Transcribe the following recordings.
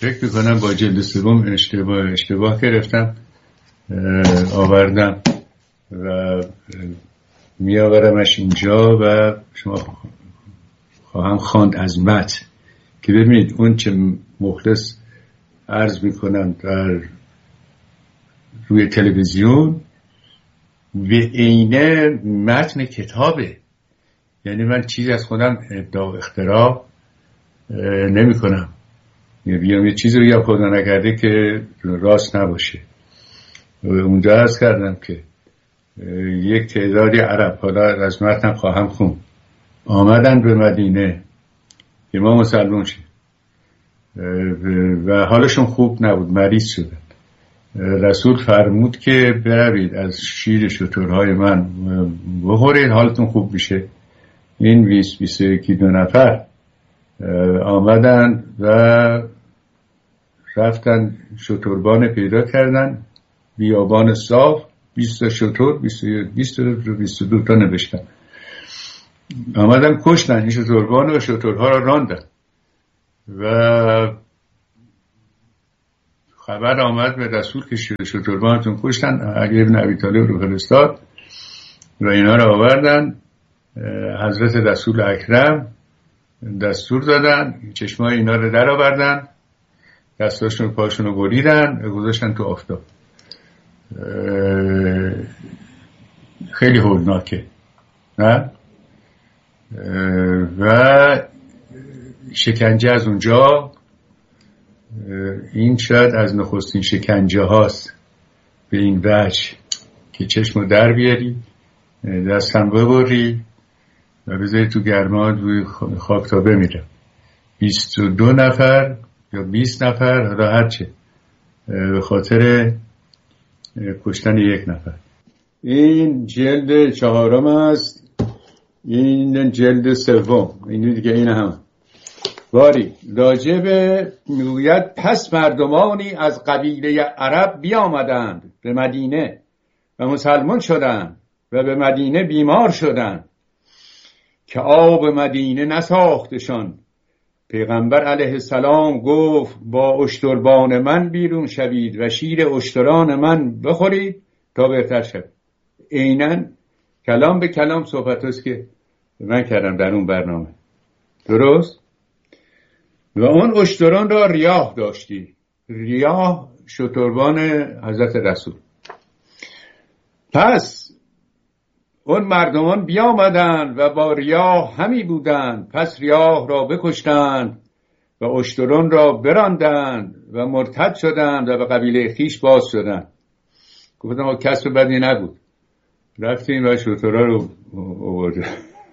فکر میکنم با جلد سوم اشتباه گرفتم، آوردم و میآورمش اینجا و شما خواهم خواند از متن که ببینید اون چه مخلص عرض میکنم در روی تلویزیون و عینه متن کتابه. یعنی من چیزی از خودم ادعا اختراع نمی کنم، بیام یه چیزی رو یا خدا نکرده که راست نباشه. اونجا عرض کردم که یک تعدادی عرب، حالا از متن خواهم خون، آمدن به مدینه که ما مسلمان شیم و حالشون خوب نبود، مریض شدن. رسول فرمود که بروید از شیر شترهای من بخورید حالتون خوب میشه. این 20-21 دو نفر آمدن و رفتن شتربان پیدا کردن، بیابان صاف، 20 شتر، 22 تا نوشتن، آمدن کشتن این شتربان و شترها را راندن و خبر آمد به رسول که شتربانتون کشتن. علی بن ابی طالب رو فرستاد و اینا رو آوردن. حضرت رسول اکرم دستور دادن چشمای اینا رو در آوردن، دستاشون پاشون رو بریدن و گذاشتن تو آفتاب. خیلی هولناکه نه؟ و شکنجه از اونجا، این شاید از نخستین شکنجه هاست به این وجه که چشمو در بیاری، دستم ببری و بذاری تو گرما توی خاک تا بمیرم. 22 نفر یا 20 نفر حالا هرچه به خاطر کشتن یک نفر. این جلد 4 است، این جلد 3. این دیگه این هم باری راجب میگوید پس مردمانی از قبیله عرب بیامدند به مدینه و مسلمان شدند و به مدینه بیمار شدند که آب مدینه نساختشان. پیغمبر علیه السلام گفت با اشتربان من بیرون شوید و شیر اشتران من بخورید تا بهتر شد. عیناً کلام به کلام صحبت است که من کردم در اون برنامه، درست؟ و اون اشتران را ریاه داشتی. ریاه شتربان حضرت رسول. پس اون مردمان بیامدند و با ریاه همی بودند، پس ریاه را بکشتند و اشتران را براندند و مرتد شدند و به قبیله خیش باز شدند. گفتم کسب بدی نبود، رفتیم و شترها رو آورده.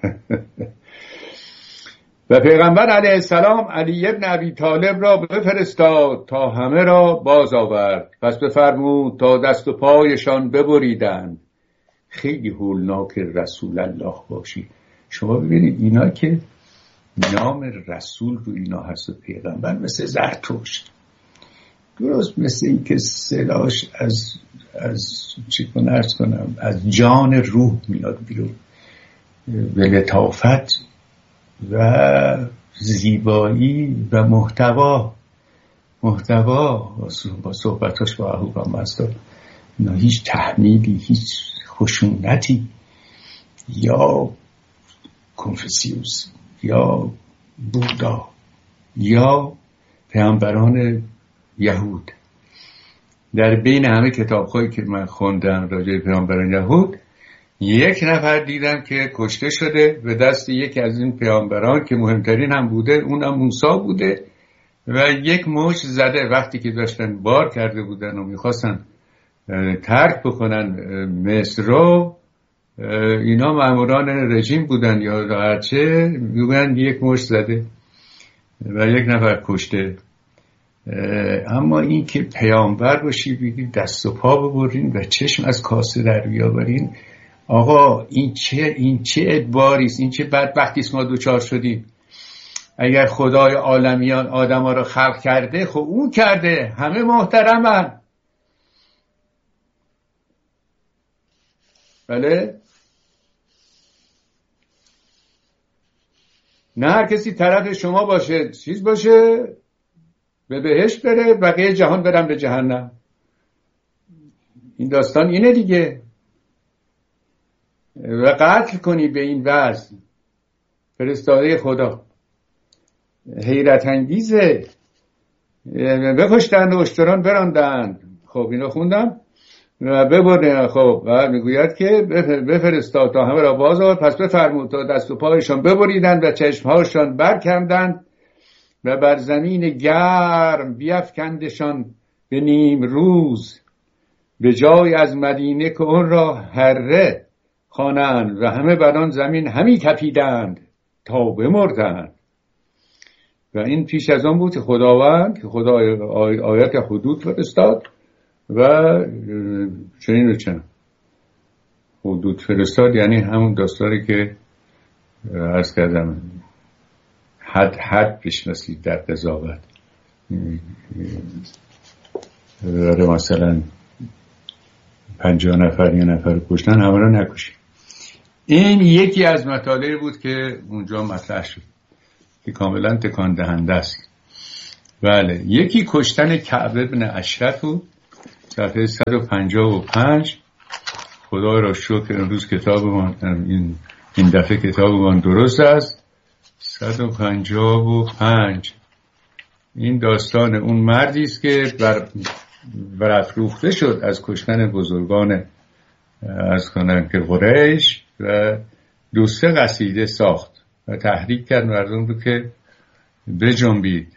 و پیغمبر علیه السلام علی بن ابی طالب را بفرستاد تا همه را باز آورد. پس بفرمود تا دست و پایشان ببریدند. خیلی هولناک رسول الله باشی. شما ببینید اینا که نام رسول رو اینا هست و پیغمبر مثل زرتشت، درست مثل این که صلاش از از جان روح میاد بیرون، به لطافت و زیبایی و محتوا با صحبتاش با اهورام هست. اینا هیچ تحمیلی، هیچ خشونتی یا کنفوسیوس یا بودا یا پیامبران یهود. در بین همه کتاب‌هایی که من خوندم راجع به پیامبران یهود، یک نفر دیدم که کشته شده به دست یکی از این پیامبران که مهمترین هم بوده، اونم موسی بوده و یک موج زده. وقتی که داشتن بار کرده بودن و میخواستن ترک بکنن مصر رو، اینا ماموران رژیم بودن یا هرچه، میگن یک موج زده و یک نفر کشته. اما این که پیامبر باشی بگید دست و پا ببرین و چشم از کاسه در بیاورین، آقا این چه ادباری است، این چه بدبختی است ما دوچار شدیم. اگر خدای عالمیان آدما رو خلق کرده، خب اون کرده، همه محترمن، بله؟ نه هر کسی طرف شما باشه چیز باشه، به بهشت بره، بقیه جهان برن به جهنم. این داستان اینه دیگه. و قتل کنی به این وضع فرستاده خدا، حیرت انگیزه. بکشتند و اشتران براندند. خب اینو خوندم و ببرن. خب و میگوید که بفرستاد تا همه را باز آورد، پس بفرمود تا دست و پایشان ببریدند و چشمهاشان برکندند و بر زمین گرم بیفکندشان به نیم روز، به جای از مدینه که اون را هره خوانند و همه بر آن زمین همی تپیدند تا بمردند. و این پیش از آن بود که خداوند، که خدا آیت حدود فرستاد و چنین و چنین. حدود فرستاد یعنی همون داستانی که عرض کردم حد بشناسید در قضاوت. مثلا 50 نفر یه نفر کشتن، همه را نکشید. این یکی از مطالبی بود که اونجا مطرح شد که کاملا تکان دهنده است. بله، یکی کشتن کعب بن اشرف بود، صفحه 155. خدا را شکر امروز کتابمان این دفعه کتابمان درست است. 155 این داستان اون مردی است که برافروخته شد از کشتن بزرگان از کنن که قریش و 2-3 قصیده ساخت و تحریک کرد مردم رو که بجنبید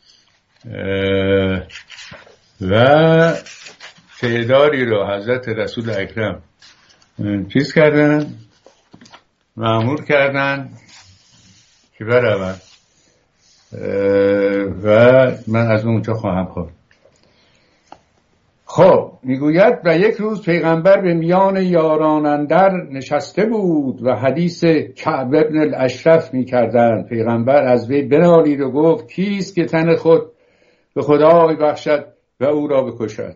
و تعدادی رو حضرت رسول اکرم چیز کردن، مأمور کردن که برون و من از اونجا خواهم خورد. خب میگوید و یک روز پیغمبر به میان یاران اندر نشسته بود و حدیث کعب ابن الاشرف میکردند. پیغمبر از وی بنالید و گفت کیست که تن خود به خدای بخشد و او را بکشد.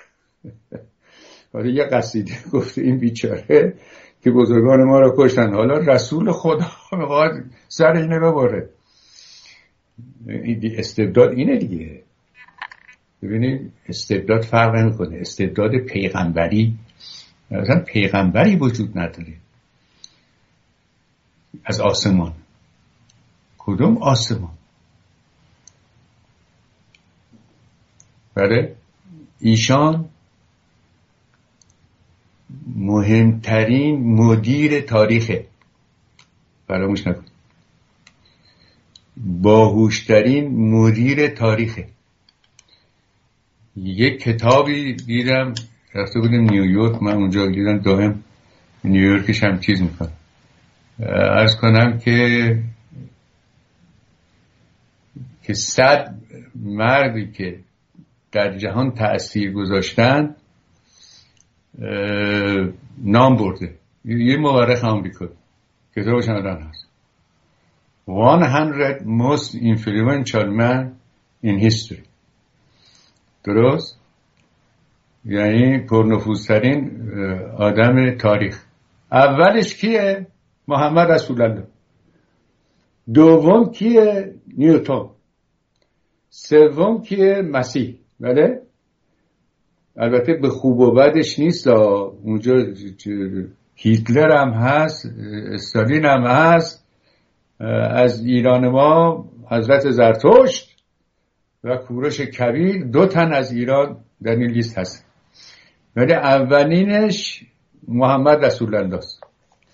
حالا یه قصیده گفته این بیچاره که بزرگان ما را کشتن، حالا رسول خدا میخواد سر اینه ببره. استبداد اینه دیگه. ببینید استبداد فرق نمیکنه. استبداد پیغمبری، مثلا پیغمبری وجود نداره از آسمان. کدوم آسمان؟ بله، ایشان مهمترین مدیر تاریخه، فراموش نکن. باهوشترین مدیر تاریخه. یک کتابی دیدم، رفته بودم نیویورک، من اونجا دیدم دائم نیویورکش هم چیز میکنم، عرض کنم که 100 مردی که در جهان تأثیر گذاشتن نام برده. یه مورخ آمریکا کتابش هم هست 100 most influential men in history. درست؟ یعنی پرنفوذترین آدم تاریخ. اولش کیه؟ محمد رسول الله. دوم کیه؟ نیوتن. سوم کیه؟ مسیح. بله؟ البته به خوب و بدش نیست، اونجا هیتلر هم هست، استالین هم هست، از ایران ما حضرت زرتشت و کوروش کبیر 2 تن از ایران در این لیست هست، ولی اولینش محمد رسول الله است.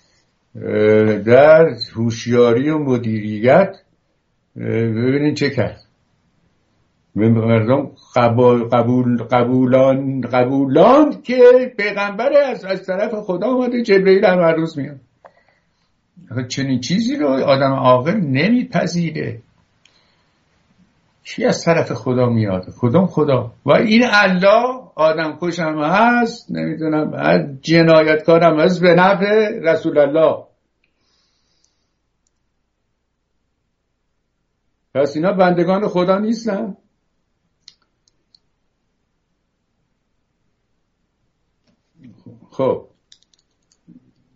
در هوشیاری و مدیریت ببینید چه کرد. مردم قبولان که پیغمبر از طرف خدا آمده، جبرئیل هم هر روز میاد. چنین چیزی رو آدم عاقل نمیپذیره. کی از طرف خدا میاد؟ کدوم خدا؟ و این الله آدم کش هم هست، نمیدونم از جنایتکار هم هست به نفع رسول الله. پس اینا بندگان خدا نیستن؟ خب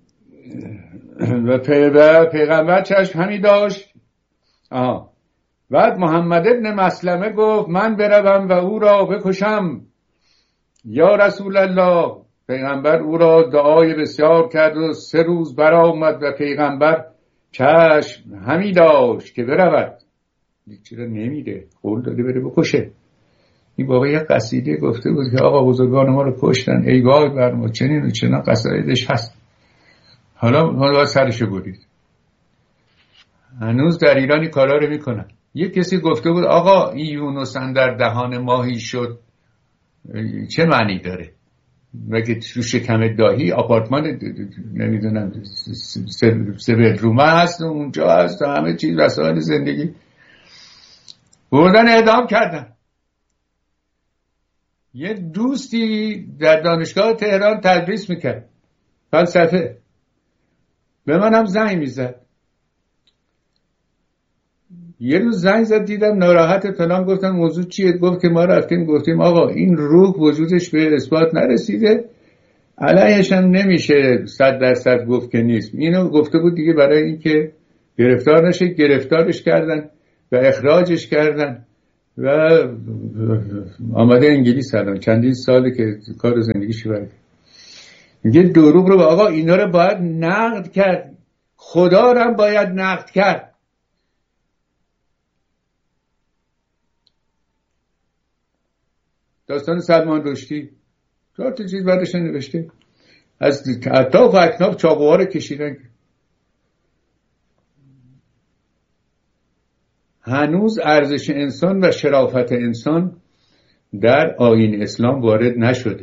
و پیغمبر چشم همی داشت بعد محمد ابن مسلمه گفت من بروم و او را بکشم. یا رسول الله، پیغمبر او را دعای بسیار کرد و 3 روز برآمد و پیغمبر چشم همی داشت که برود. چرا نمیره؟ قول داده بره بکشه. این بابا یک قصیده گفته بود که آقا بزرگان ما رو کشتن، ای وای بر ما، چنین و چنان قصایدش هست. حالا ما باید سرشو برید. هنوز در ایرانی کارا رو میکنن. یک کسی گفته بود آقا این یونس در دهان ماهی شد چه معنی داره؟ مگه تو شکم داهی آپارتمان نمیدونم 3 بدرومه هست و اونجا هست و همه چیز وسایل زندگی بردن اعدام کردن. یه دوستی در دانشگاه تهران تدریس میکرد فلسفه، به من هم زنگ میزد. یه روز زنگ زد دیدم ناراحت فلان، گفتم موضوع چیه؟ گفت که ما رفتیم گفتیم آقا این روح وجودش به اثبات نرسیده، علیهش هم نمیشه 100% گفت که نیست. اینو گفته بود دیگه برای اینکه گرفتار نشه گرفتارش کردن و اخراجش کردن و آمده انگلیس الان چندین ساله که کار زندگیش برده. میگه دروغ رو آقا اینا رو باید نقد کرد، خدا رو هم باید نقد کرد. داستان سلمان رشدی 4 تا چیز بعدش نوشته، از اطراف و اکناف چاقوها رو کشیدن. هنوز ارزش انسان و شرافت انسان در آیین اسلام وارد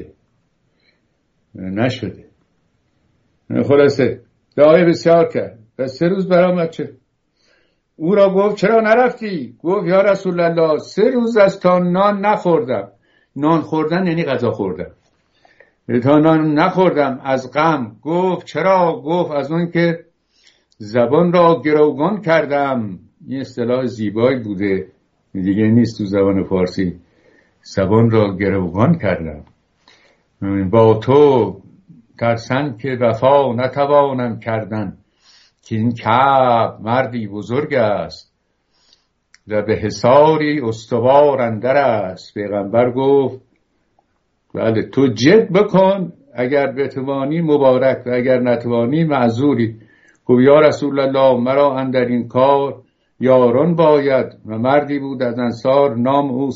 نشده. خلاصه دعای بسیار کرد و 3 روز برآمد. چه او را گفت چرا نرفتی؟ گفت یا رسول الله 3 روز از تا نان نخوردم. نان خوردن یعنی غذا خوردن. تا نان نخوردم از غم. گفت چرا؟ گفت از اون که زبان را گروگان کردم. این اصطلاح زیبایی بوده دیگه نیست تو زبان فارسی. زبان را گروگان کردم. با تو ترسن که وفا نتوانم کردن، که این کعب مردی بزرگ است و به حصاری استوار اندر است. پیغمبر گفت بله تو جد بکن، اگر بتوانی مبارک و اگر نتوانی معذوری. گفت یا رسول الله مرا اندر این کار یاران باید. و مردی بود از انصار نام او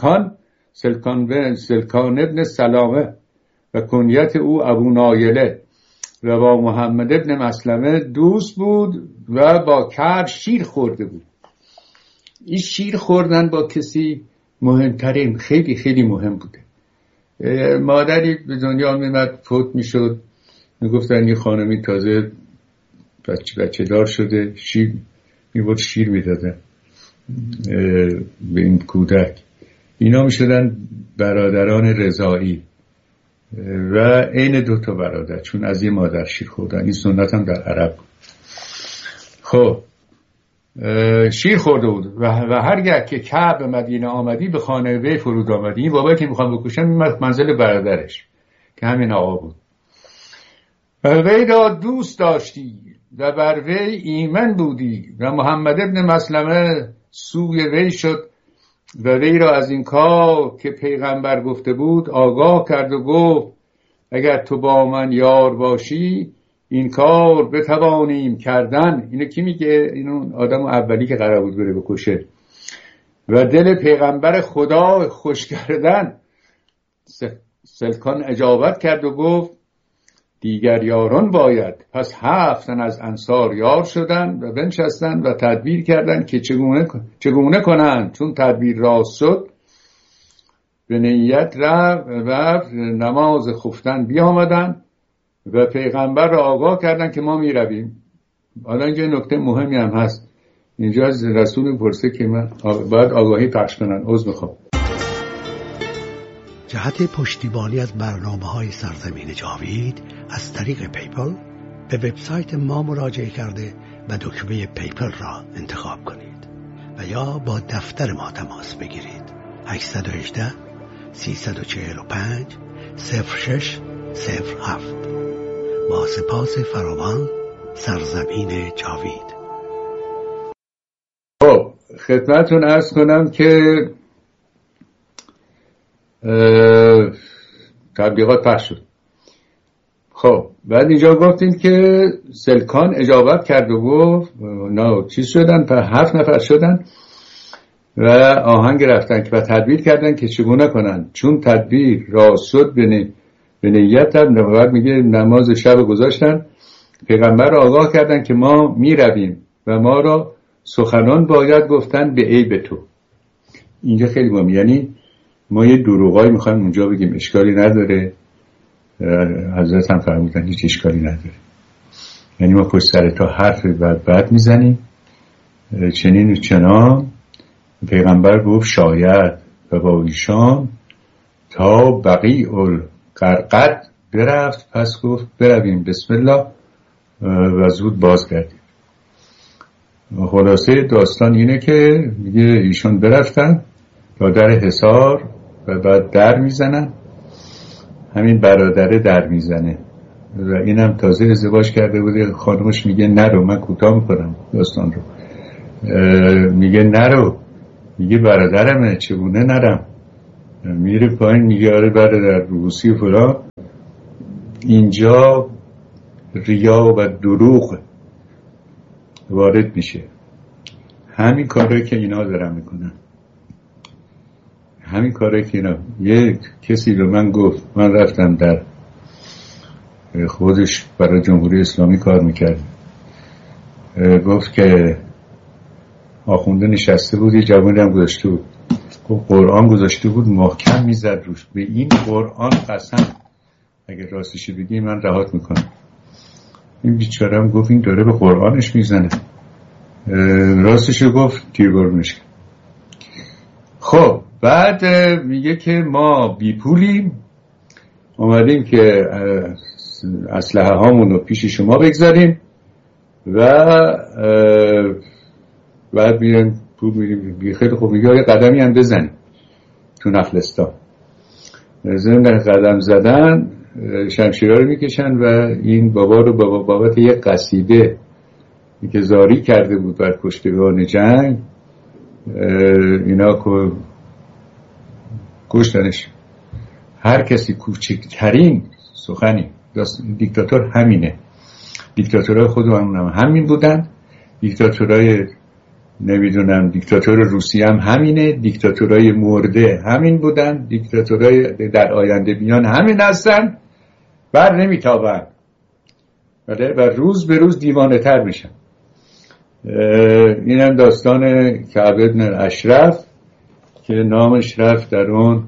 سلکان ابن سلامه و کنیت او ابو نایله و با محمد ابن مسلمه دوست بود و با کعب شیر خورده بود. این شیر خوردن با کسی مهمترین، خیلی خیلی مهم بوده. مادری به دنیا میمد فوت میشد، میگفتن یه خانمی تازه بچه دار شده، شیر میبود، شیر میدادن به این کودک. اینا میشدن برادران رضایی و عین 2 تا برادر، چون از یه مادر شیر خوردن. این سنت هم در عرب. خب شیر خورده بود و هرگاه که کعب مدینه آمدی به خانه وی فرود آمدی. این بابایی که میخوام بکشن منزل برادرش که همین آقا بود. وی را دوست داشتی و بر وی ایمن بودی و محمد ابن مسلمه سوی وی شد و وی را از این کار که پیغمبر گفته بود آگاه کرد و گفت اگر تو با من یار باشی این کار بتوانیم کردن. اینو کی میگه؟ اینو آدم اولی که قرار بود بره بکشه و دل پیغمبر خدا خوش کردن. سلکان اجابت کرد و گفت دیگر یاران باید. پس 7 تن از انصار یار شدن و بنشستن و تدبیر کردن که چگونه کنند. چون تدبیر راست شد به نیت و نماز خفتن بیامدن و پیغمبر را آگاه کردن که ما می رویم. حالا اینجا نکته مهمی هم هست. اینجا از رسول پرسه که من باید آگاهی پخش کنن. عذر میخوام. جهت پشتیبانی از برنامه‌های سرزمین جاوید از طریق پیپل به وبسایت ما مراجعه کرده و دکمه پیپل را انتخاب کنید و یا با دفتر ما تماس بگیرید. 818 345 0607. با سپاس فراوان. سرزمین جاوید. خب خدمتون عرض کنم که تبلیغات پخش شد. خب بعد اینجا گفتیم که سلکان اجابت کرد و گفت نه چیز شدن، 7 نفر شدن و آهنگ رفتن که تدبیر کردن که چگونه کنن. چون تدبیر را شد به نیت هم میگه نماز شب گذاشتن، پیغمبر را آگاه کردن که ما میرویم و ما را سخنان باید گفتن به عیب تو. اینجا خیلی مهمه، یعنی ما یه دروغایی میخوایم اونجا بگیم، اشکالی نداره. حضرت هم فرمودن هیچ اشکالی نداره، یعنی ما پشت سر تا حرف بد میزنیم چنین و چنان. پیغمبر گفت شاید و با ایشان تا بقیع الغرقد برفت، پس گفت برویم بسم الله و زود بازگردیم. خلاصه داستان اینه که میگه ایشان برفتن تا در حصار و بعد در میزنن، همین برادره در میزنه و اینم تازه ازدواج کرده بوده. خانمش میگه نرو، من کوتاه میکنم داستان رو، میگه نرو، میگه برادرمه چگونه نرم، میره پایین میگه آره برادر روسی و فلان. اینجا ریا و دروغ وارد میشه. همین کاره که اینا دارن میکنن، همین کاره که اینا. یک کسی به من گفت، من رفتم در خودش برای جمهوری اسلامی کار میکرد، گفت که آخونده نشسته بود، یه جوانی هم گذاشته بود، گفت قرآن گذاشته بود محکم میزد روش، به این قرآن قسم اگه راستشی بگی من رهات میکنم. این بیچاره هم گفت این داره به قرآنش میزنه، راستشو گفت تیربارونش. خب بعد میگه که ما بی پولیم، اومدیم که اسلحه هامونو پیش شما بگذاریم و بعد بیریم پول میریم. خیلی خوب، میگه یه قدمی هم بزنیم تو نخلستان. زمین قدم زدن شمشیرها رو میکشن و این بابا رو بابت یک قصیده که زاری کرده بود بر کشتگان جنگ اینا کشتنش. هر کسی کوچکترین سخنی، دیکتاتور همینه، دیکتاتورهای خودمون همین بودن، دیکتاتورهای نمیدونم دیکتاتور روسی هم همینه، دیکتاتورهای مرده همین بودن، دیکتاتورهای در آینده بیان همین هستن، بر نمیتابن و روز به روز دیوانه تر میشن. این هم داستان کعب ابن الاشرف که نامش رفت در اون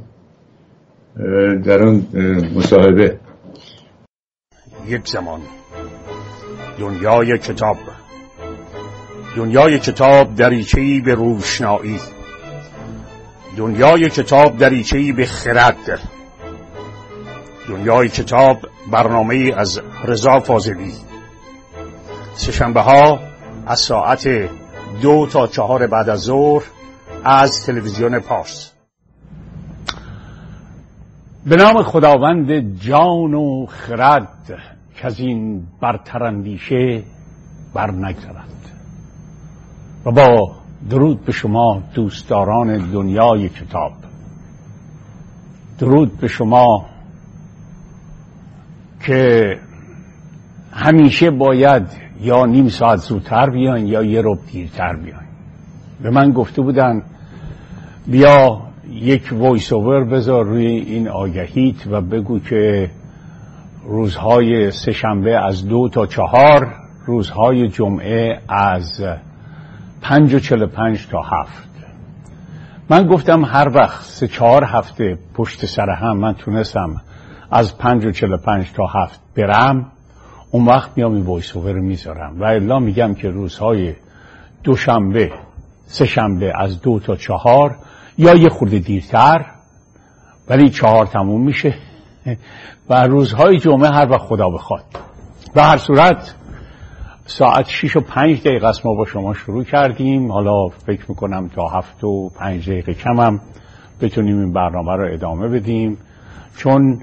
مصاحبه. یک زمان دنیای کتاب دریچه‌ای به روشنایی، دنیای کتاب دریچه‌ای به خرد، دنیای کتاب برنامه‌ای از رضا فاضلی. سه‌شنبه‌ها از ساعت 2 تا 4 بعد از ظهر از تلویزیون پارس. به نام خداوند جان و خرد که از این برتر اندیشه بر نگذرد. و با درود به شما دوستداران دنیای کتاب، درود به شما که همیشه باید یا نیم ساعت زودتر بیاین یا یه ربع دیرتر بیاین. به من گفته بودن بیا یک وایس اوور بذار روی این آگهیت و بگو که روزهای سه‌شنبه از 2 تا 4، روزهای جمعه از 5:45 تا 7. من گفتم هر وقت 3-4 هفته پشت سر هم من تونستم از 5:45 تا 7 برم، اون وقت میام این وایس اوور میذارم و الا میگم که روزهای دوشنبه سه‌شنبه از 2 تا 4 یا یه خورده دیرتر ولی 4 تموم میشه و روزهای جمعه هر وقت خدا بخواد. به هر صورت ساعت 6:05 است ما با شما شروع کردیم. حالا فکر میکنم تا 7:05 کمم بتونیم این برنامه رو ادامه بدیم، چون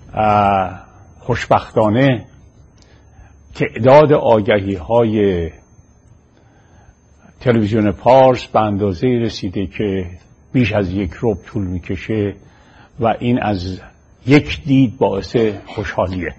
خوشبختانه تعداد آگهی های تلویزیون پارس به اندازه رسیده که بیش از 1 ربع طول میکشه و این از یک دید باعث خوشحالیه.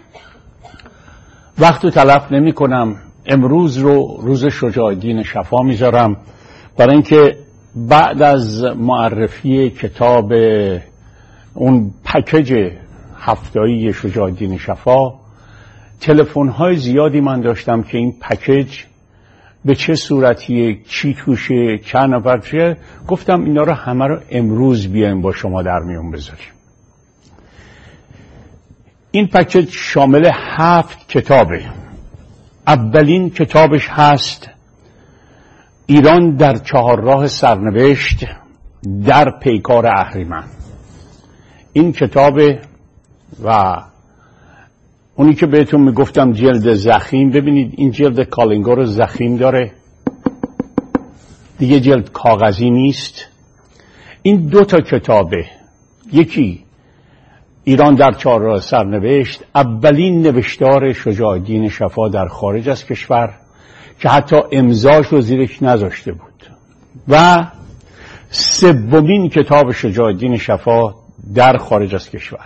وقت تلف نمی کنم. امروز رو روز شجاع الدین شفا میذارم برای اینکه بعد از معرفی کتاب اون پکیج هفته‌ای شجاع الدین شفا تلفن‌های زیادی من داشتم که این پکیج به چه صورتیه، چی توشه، چند نفر چیه. گفتم اینا رو همه رو امروز بیایم با شما در میون بذاریم. این پکیج شامل 7 کتابه. اولین کتابش هست ایران در 4 راه سرنوشت در پیکار اهریمن. این کتابه و اونی که بهتون میگفتم جلد ضخیم، ببینید این جلد کالینگو رو ضخیم داره، دیگه جلد کاغذی نیست. این 2 تا کتابه. یکی ایران در 4 راه سرنوشت، اولین نوشتار شجاع الدین شفا در خارج از کشور که حتی امضاش رو زیرش نذاشته بود، و سومین کتاب شجاع الدین شفا در خارج از کشور.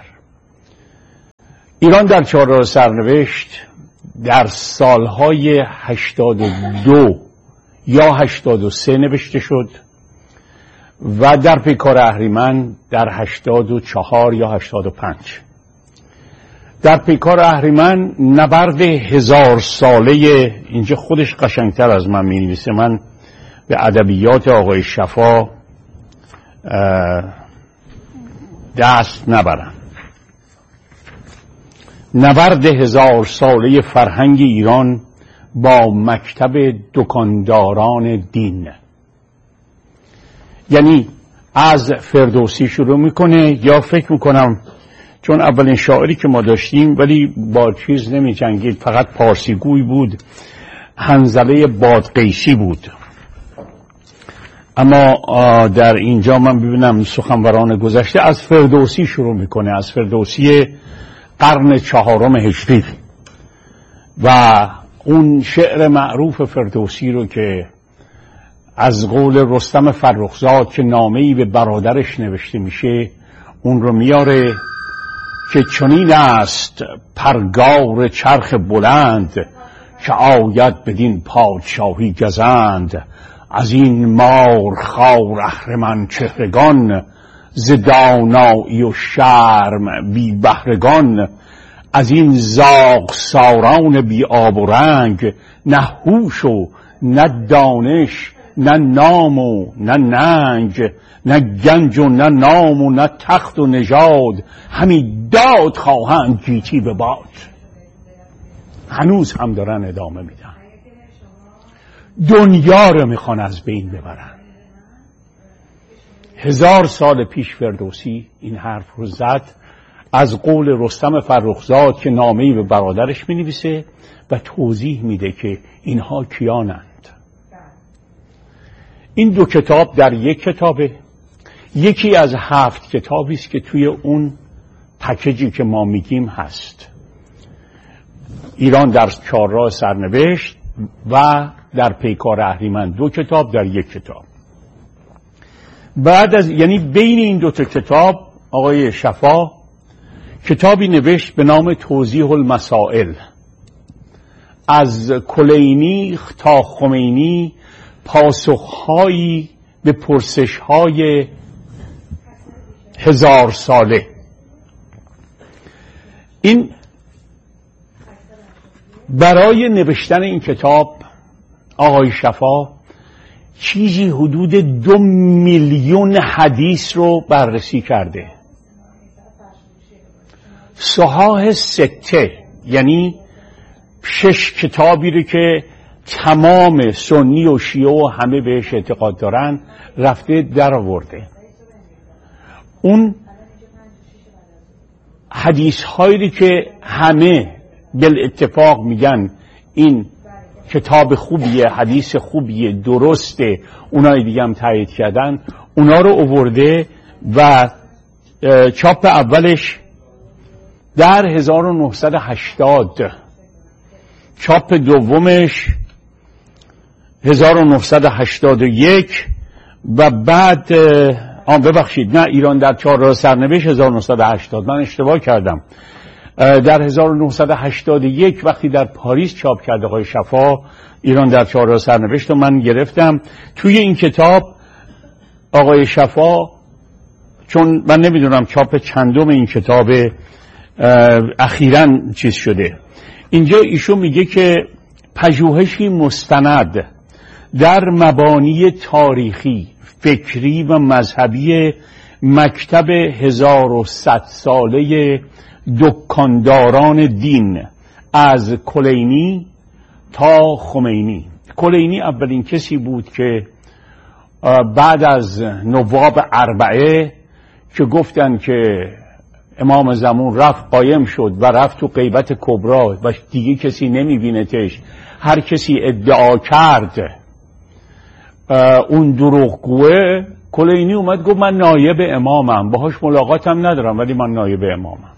ایران در 4 راه سرنوشت در سالهای 82 یا 83 نوشته شد و در پیکار اهریمن در 84 یا 85. در پیکار اهریمن نبرد 1000 ساله، اینجا خودش قشنگتر از من می نویسه، من به ادبیات آقای شفا دست نبرم. نبرد 1000 ساله فرهنگ ایران با مکتب دکانداران دین. یعنی از فردوسی شروع میکنه، یا فکر میکنم چون اولین شاعری که ما داشتیم ولی با چیز نمی جنگید، فقط پارسی گوی بود، حنظله بادغیسی بود. اما در اینجا من ببینم سخنوران گذشته از فردوسی شروع میکنه، از فردوسی قرن 4 هجری، و اون شعر معروف فردوسی رو که از قول رستم فرخزاد که نامه‌ای به برادرش نوشته میشه اون رو میاره که چنین است پرگار چرخ بلند که آید بدین پادشاهی گزند. از این مار خار اهرمن چهرگان ز دانایی و شرم بی بهرگان. از این زاغ ساران بی آب و رنگ نه هوش و نه دانش نه نام و نه ننگ. نه گنج و نه نام و نه تخت و نژاد همی داد خواهند گیتی به باد. هنوز هم دارن ادامه میدن، دنیا رو میخوان از بین ببرن. 1000 سال پیش فردوسی این حرف رو زد از قول رستم فرخزاد که نامه‌ای به برادرش مینویسه و توضیح میده که اینها کیانند. این 2 کتاب در یک کتابه. یکی از 7 کتابی است که توی اون پکیجی که ما میگیم هست. ایران در 4 راه سرنوشت و در پیکار اهریمن 2 کتاب در یک کتاب. بعد از یعنی بین این 2 تا کتاب آقای شفا کتابی نوشت به نام توضیح المسائل. از کلینی تا خمینی پاسخهایی به پرسش‌های 1000 ساله. این برای نوشتن این کتاب آقای شفا چیزی حدود 2 میلیون حدیث رو بررسی کرده. صحاح 6 یعنی 6 کتابی رو که تمام سنی و شیعه و همه بهش اعتقاد دارن رفته در آورده. اون حدیث هایی که همه بالاتفاق میگن این کتاب خوبیه، حدیث خوبیه، درسته، اونای دیگه هم تایید کردن، اونا رو آورده و چاپ اولش در 1980، چاپ دومش 1981 و بعد ببخشید نه، ایران در 4 راه سرنوشت 1980، من اشتباه کردم. در 1981 وقتی در پاریس چاپ کرد آقای شفا ایران در 4 راه سرنوشت رو من گرفتم. توی این کتاب آقای شفا، چون من نمیدونم چاپ چندم این کتاب اخیراً چیز شده، اینجا ایشون میگه که پژوهشی مستند در مبانی تاریخی، فکری و مذهبی مکتب 1100 ساله دکانداران دین از کلینی تا خمینی. کلینی اولین کسی بود که بعد از نواب اربعه که گفتن که امام زمان رفت قایم شد و رفت تو غیبت کبرا و دیگه کسی نمیبینتش، هر کسی ادعا کرد اون دروغگوه، کلینی اومد گفت من نایب امامم، باهاش ملاقاتم ندارم ولی من نایب امامم.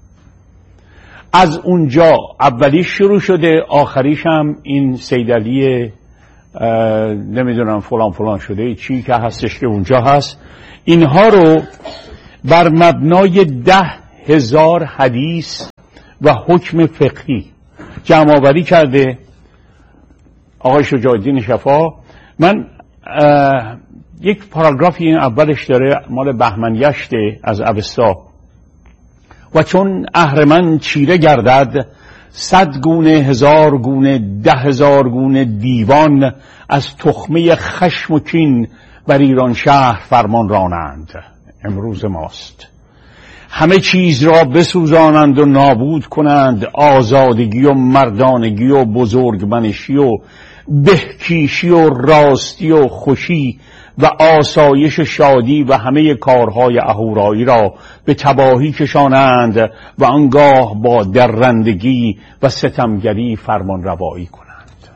از اونجا اولیش شروع شده، آخریش هم این سیدعلی نمیدونم فلان فلان شده چی که هستش که اونجا هست. اینها رو بر مبنای 10,000 حدیث و حکم فقهی جمع آوری کرده آقای شجاع الدین شفا. من یک پاراگرافی این اولش داره مال بهمن یشته از اوستا: و چون اهرمن چیره گردد 100 گونه 1000 گونه 10,000 گونه دیوان از تخمه خشم و کین بر ایران شهر فرمان رانند. امروز ماست. همه چیز را بسوزانند و نابود کنند، آزادگی و مردانگی و بزرگمنشی و بهکیشی و راستی و خوشی و آسایش شادی و همه کارهای اهورایی را به تباهی کشانند و آنگاه با درندگی و ستمگری فرمان روایی کنند.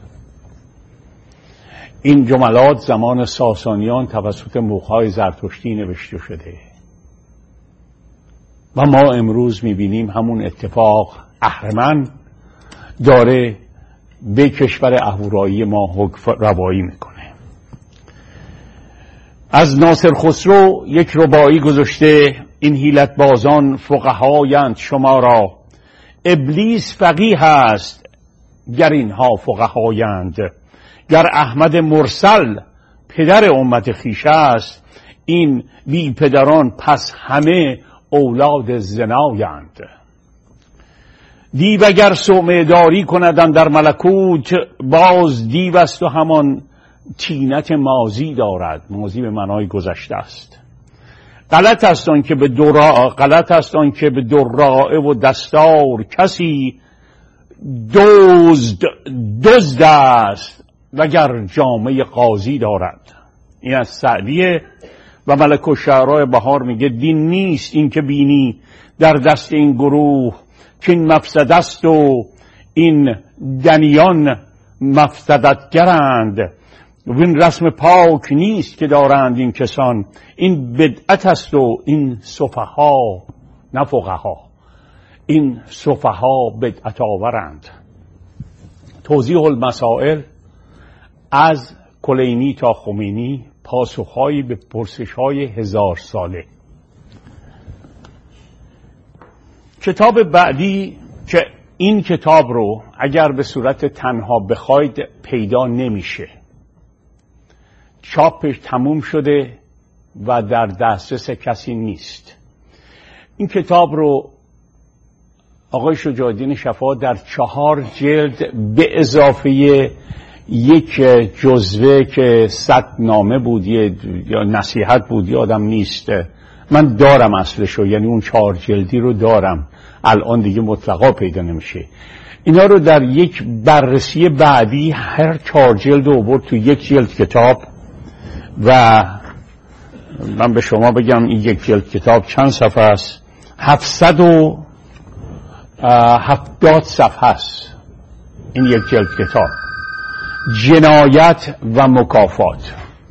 این جملات زمان ساسانیان توسط موخای زرتشتی نوشته شده و ما امروز میبینیم همون اتفاق اهرمن داره به کشور اهورایی ما حکم روایی میکنه. از ناصر خسرو یک رباعی گذاشته: این حیلت بازان فقهایند شما را، ابلیس فقیه است گر اینها فقهایند. گر احمد مرسل پدر امت خویش است، این بی پدران پس همه اولاد زنایند. دیو اگر سومه‌داری کندن در ملکوت، باز دیو است و همان تینت ماضی دارد. ماضی به معنای گذشته است. غلط است آن که به دراعه و دستار کسی دزد است وگر جامه قاضی دارد. این از سعدیه. و ملک الشعراء بهار میگه: دین نیست این که بینی در دست این گروه، که این مفسد است و این دنیان مفسدتگرند. و این رسم پاک نیست که دارند این کسان، این بدعت است و این سفها نه فقها، این سفها بدعت آورند. توضیح المسائل از کلینی تا خمینی، پاسخهایی به پرسش‌های 1000 ساله. کتاب بعدی که این کتاب رو اگر به صورت تنها بخواید پیدا نمیشه، چاپش تموم شده و در دسترس کسی نیست. این کتاب رو آقای شجاع الدین شفا در 4 جلد به اضافه یک جزوه که 100 نامه بود یا نصیحت بود، یادم نیست، من دارم اصلشو، یعنی اون 4 جلدی رو دارم، الان دیگه مطلقا پیدا نمیشه. اینا رو در یک بررسی بعدی هر 4 جلد رو برد تو یک جلد کتاب. و من به شما بگم این یک جلد کتاب چند صفحه است؟ 770 صفحه است این یک جلد کتاب. جنایت و مکافات.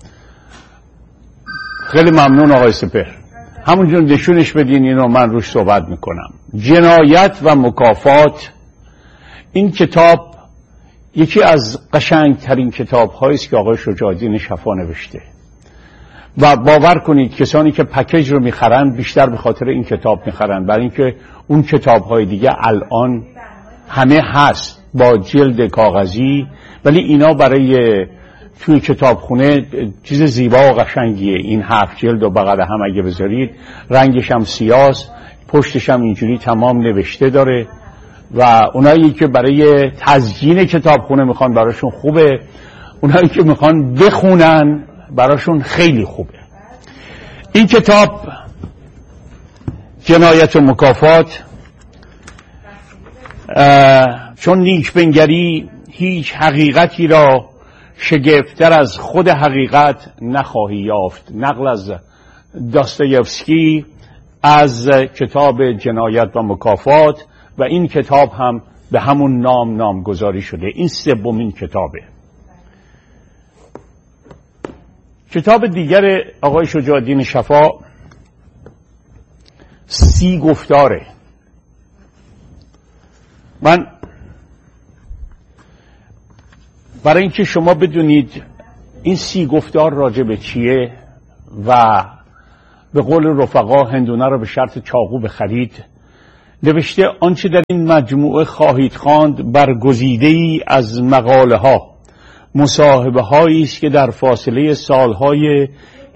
خیلی ممنون آقای سپهر، همونجور نشونش بدین، اینو من روش صحبت میکنم. جنایت و مکافات. این کتاب یکی از قشنگترین کتاب‌هایی است که آقای شجاع‌الدین شفا نوشته و باور کنید کسانی که پکیج رو میخرن بیشتر به خاطر این کتاب میخرن، برای اینکه اون کتاب‌های دیگه الان همه هست با جلد کاغذی، ولی اینا برای توی کتابخونه چیز زیبا و قشنگیه. این 7 جلد و بغل هم اگه بذارید رنگش هم سیاست، پشتش هم اینجوری تمام نوشته داره و اونایی که برای تزیین کتابخونه میخوان براشون خوبه، اونایی که میخوان بخونن براشون خیلی خوبه. این کتاب جنایت و مکافات، چون نیک بنگری هیچ حقیقتی را شگفت‌تر از خود حقیقت نخواهی یافت، نقل از داستایوفسکی از کتاب جنایت و مکافات، و این کتاب هم به همون نام نامگذاری شده. این سومین کتابه. کتاب دیگر آقای شجاع‌الدین شفا 30 گفتاره. من برای اینکه شما بدونید این 30 گفتار راجع به چیه و به قول رفقا هندونه رو به شرط چاقو بخرید، نوشته آنچه در این مجموعه خواهید خواند برگزیده‌ای از مقاله ها، مصاحبه هایی است که در فاصله سالهای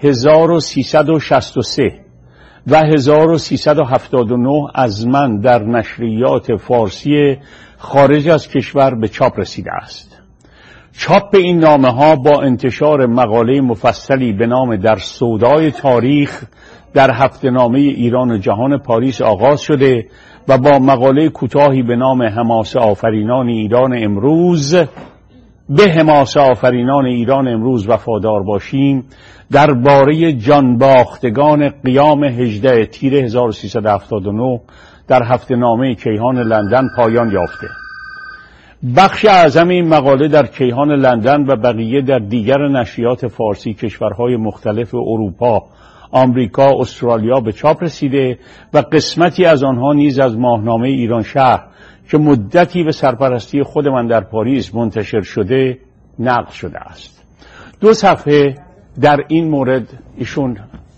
1363 و 1379 از من در نشریات فارسی خارج از کشور به چاپ رسیده است. چاپ این نامه ها با انتشار مقاله مفصلی به نام در سودای تاریخ در هفته‌نامه ایران و جهان پاریس آغاز شده و با مقاله کوتاهی به نام حماسه آفرینان ایران امروز، به حماسه آفرینان ایران امروز وفادار باشیم، درباره جانباختگان قیام 18 تیر 1379 در هفته‌نامه کیهان لندن پایان یافته. بخش اعظم این مقاله در کیهان لندن و بقیه در دیگر نشریات فارسی کشورهای مختلف اروپا، آمریکا، استرالیا به چاپ رسیده و قسمتی از آنها نیز از ماهنامه ایران شهر که مدتی به سرپرستی خود من در پاریس منتشر شده نقل شده است. 2 صفحه در این مورد ایشون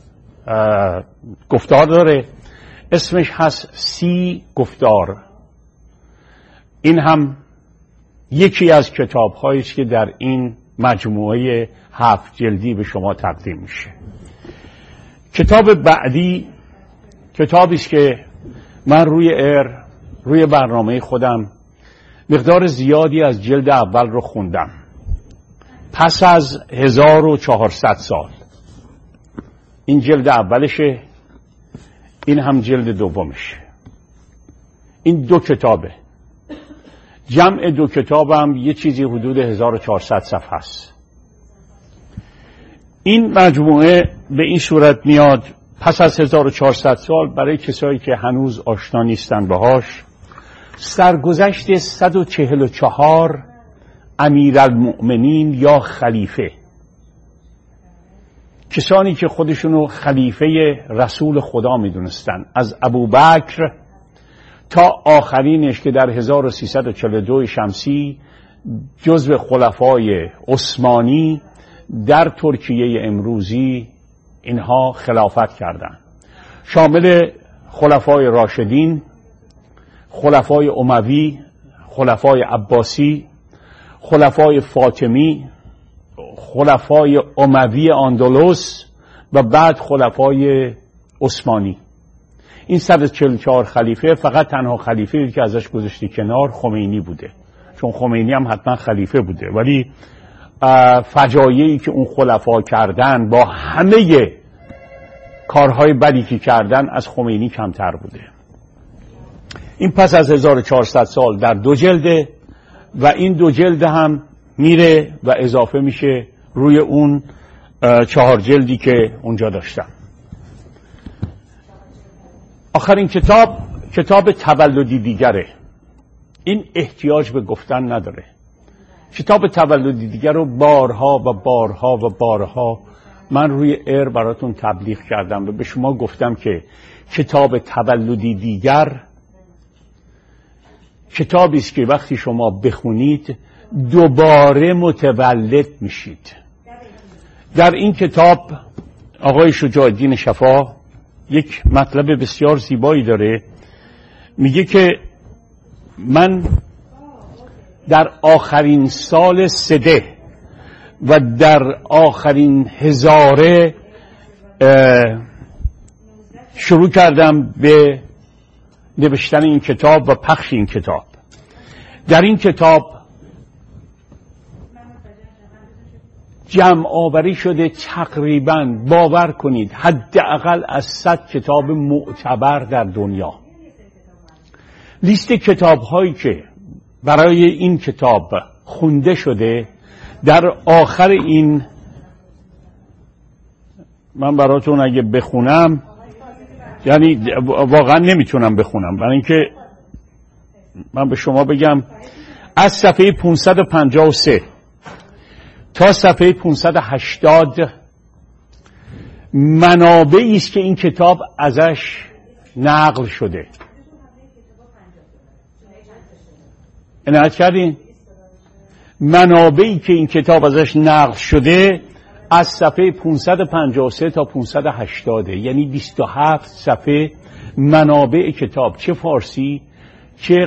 گفتار داره، اسمش هست 30 گفتار. این هم یکی از کتاب‌هایی است که در این مجموعه 7 جلدی به شما تقدیم میشه. کتاب بعدی کتابی است که من روی برنامه خودم مقدار زیادی از جلد اول رو خوندم پس از 1400 سال. این جلد اولشه، این هم جلد دومشه. این 2 کتابه. جمع 2 کتابم یه چیزی حدود 1400 صفحه است. این مجموعه به این صورت میاد پس از 1400 سال برای کسایی که هنوز آشنا نیستن باهاش، سرگذشت 144 امیرالمؤمنین یا خلیفه، کسانی که خودشونو خلیفه رسول خدا میدونستن، از ابوبکر تا آخرینش که در 1342 شمسی جزو خلفای عثمانی در ترکیه امروزی اینها خلافت کردند، شامل خلفای راشدین، خلفای اموی، خلفای عباسی، خلفای فاطمی، خلفای اموی اندلس و بعد خلفای عثمانی. این 144 خلیفه فقط تنها خلیفه‌ای که ازش گذاشتی کنار خمینی بوده، چون خمینی هم حتما خلیفه بوده، ولی فجایعی که اون خلفا کردن با همه کارهای بدی که کردن از خمینی کمتر بوده. این پس از 1400 سال در 2 جلده و این 2 جلد هم میره و اضافه میشه روی اون 4 جلدی که اونجا داشتم. آخرین کتاب تولدی دیگره. این احتیاج به گفتن نداره. کتاب تولدی دیگر رو بارها و بارها و بارها من روی ایر براتون تبلیغ کردم و به شما گفتم که کتاب تولدی دیگر کتابی است که وقتی شما بخونید دوباره متولد میشید. در این کتاب آقای شجاع الدین شفا یک مطلب بسیار زیبایی داره، میگه که من در آخرین سال سده و در آخرین هزاره شروع کردم به نوشتن این کتاب و پخش این کتاب. در این کتاب جمع آوری شده تقریباً، باور کنید، حداقل از 100 کتاب معتبر در دنیا. لیست کتاب هایی که برای این کتاب خونده شده در آخر این، من براتون اگه بخونم یعنی واقعا نمیتونم بخونم، برای اینکه من به شما بگم از صفحه 553 تا صفحه 580 منابعی است که این کتاب ازش نقل شده. عنایت کردین؟ منابعی که این کتاب ازش نقل شده از صفحه 553 تا 580، یعنی 27 صفحه منابع کتاب، چه فارسی چه